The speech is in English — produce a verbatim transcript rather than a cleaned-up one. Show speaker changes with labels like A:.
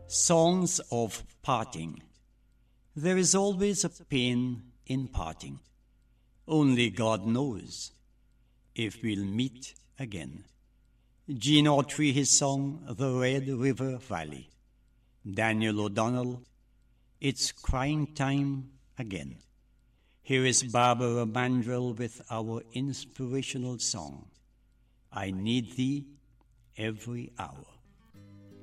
A: Songs of Parting. There is always a pain in parting. Only God knows if we'll meet again. Gene Autry, his song, The Red River Valley. Daniel O'Donnell, It's Crying Time Again. Here is Barbara Mandrell with our inspirational song, I Need Thee Every Hour.